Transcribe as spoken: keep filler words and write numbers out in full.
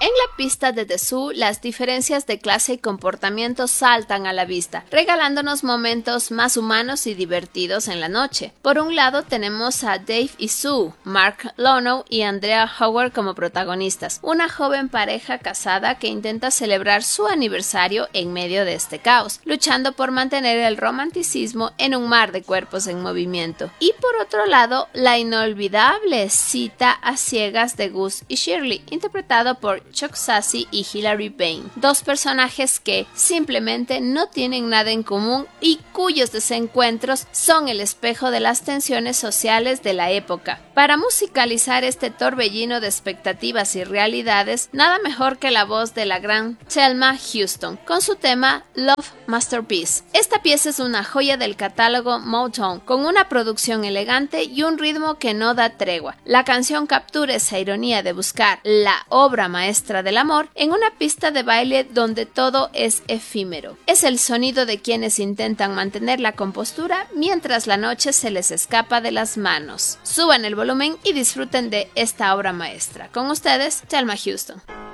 En la pista de The Zoo, las diferencias de clase y comportamiento saltan a la vista, regalándonos momentos más humanos y divertidos en la noche. Por un lado tenemos a Dave y Sue, Mark Lonow y Andrea Howard como protagonistas, una joven pareja casada que intenta celebrar su aniversario en medio de este caos, luchando por mantener el romanticismo en un mar de cuerpos en movimiento. Y por otro lado, la inolvidable cita a ciegas de Gus y Shirley, interpretado por Chuck Sassy y Hilary Bain, dos personajes que simplemente no tienen nada en común y cuyos desencuentros son el espejo de las tensiones sociales de la época. Para musicalizar este torbellino de expectativas y realidades, nada mejor que la voz de la gran Thelma Houston, con su tema Love Masterpiece. Esta pieza es una joya del catálogo Motown, con una producción elegante y un ritmo que no da tregua. La canción captura esa ironía de buscar la obra maestra del amor en una pista de baile donde todo es efímero. Es el sonido de quienes intentan mantener la compostura mientras la noche se les escapa de las manos. Suban el volumen y disfruten de esta obra maestra. Con ustedes, Thelma Houston.